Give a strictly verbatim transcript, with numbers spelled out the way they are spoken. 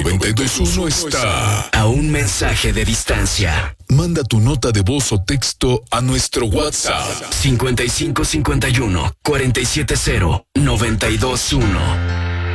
noventa y dos punto uno está A un mensaje de distancia. Manda tu nota de voz o texto a nuestro WhatsApp cincuenta y cinco cincuenta y uno cuarenta y siete cero noventa y dos uno.